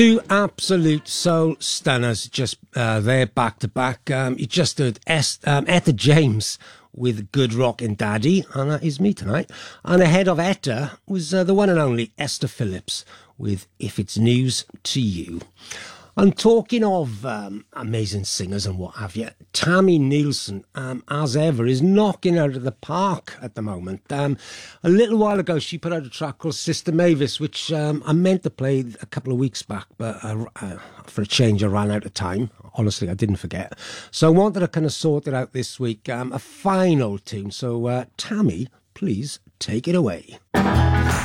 Two absolute soul stunners just there back to back. You just heard Etta James with Good Rockin' Daddy, and that is me tonight. And ahead of Etta was the one and only Esther Phillips with If It's News to You. And talking of amazing singers and what have you, Tammy Nielsen, as ever, is knocking out of the park at the moment. A little while ago, she put out a track called Sister Mavis, which I meant to play a couple of weeks back, but for a change, I ran out of time. Honestly, I didn't forget. So I wanted to kind of sort it out this week. A fine old tune. So, Tammy, please take it away.